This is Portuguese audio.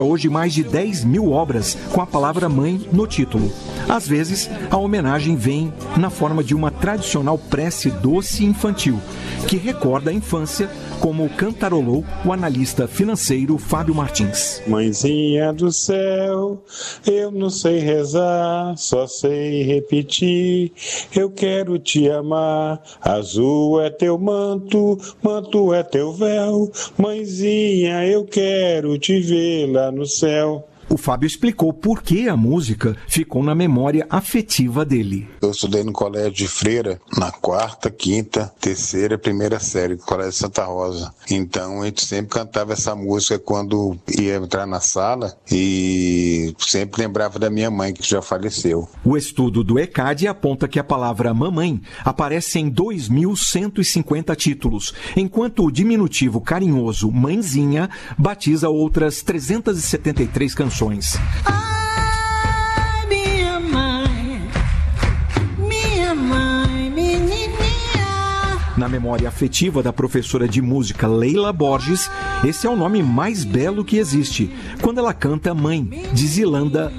Hoje, mais de 10 mil obras com a palavra mãe no título. Às vezes, a homenagem vem na forma de uma tradicional prece doce infantil, que recorda a infância, como cantarolou o analista financeiro Fábio Martins. Mãezinha do céu, eu não sei rezar, só sei repetir. Eu quero te amar, azul é teu manto, manto é teu véu. Mãezinha, eu quero te ver lá no céu. O Fábio explicou por que a música ficou na memória afetiva dele. Eu estudei no colégio de freira, na 4ª, 5ª, 3ª, 1ª série, do colégio Santa Rosa. Então a gente sempre cantava essa música quando ia entrar na sala e sempre lembrava da minha mãe, que já faleceu. O estudo do ECAD aponta que a palavra mamãe aparece em 2.150 títulos, enquanto o diminutivo carinhoso mãezinha batiza outras 373 canções. Ai, minha mãe, menininha. Na memória afetiva da professora de música Leila Borges, esse é o nome mais belo que existe, quando ela canta Mãe, de Zilanda